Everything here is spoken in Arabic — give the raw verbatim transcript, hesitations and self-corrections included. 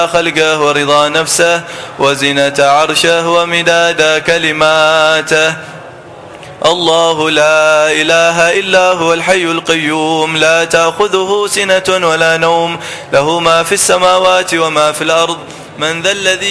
خلقه ورضا نفسه وزنة عرشه ومداد كلماته. الله لا إله إلا هو الحي القيوم لا تأخذه سنة ولا نوم له ما في السماوات وما في الأرض من ذا الذي